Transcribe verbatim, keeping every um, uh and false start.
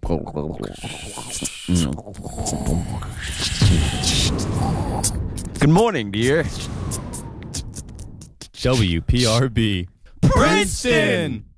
Good morning, dear. W P R B. Princeton!